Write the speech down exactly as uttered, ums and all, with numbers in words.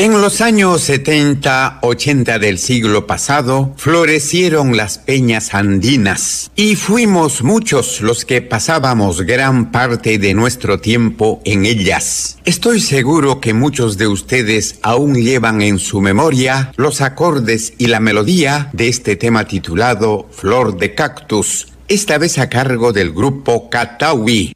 En los años setenta, ochenta del siglo pasado, florecieron las peñas andinas y fuimos muchos los que pasábamos gran parte de nuestro tiempo en ellas. Estoy seguro que muchos de ustedes aún llevan en su memoria los acordes y la melodía de este tema titulado Flor de Cactus, esta vez a cargo del grupo Catawi.